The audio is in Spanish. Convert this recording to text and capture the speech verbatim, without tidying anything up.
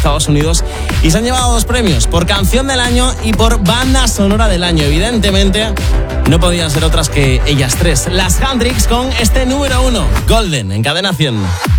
Estados Unidos y se han llevado dos premios, por canción del año y por banda sonora del año. Evidentemente, no podían ser otras que ellas tres. Las Handricks con este número uno, Golden, en Cadena cien.